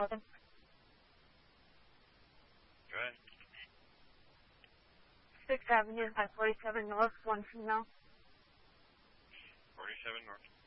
Go ahead. 6th Avenue at 47 North, one female. 47 North.